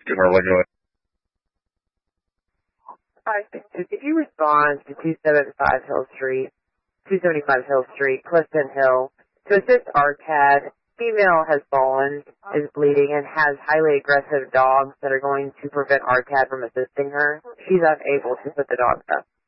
Hi, did you respond to 275 Hill Street, Clifton Hill, to assist RCAD? Female has fallen, is bleeding, and has highly aggressive dogs that are going to prevent RCAD from assisting her. She's unable to put the dogs up.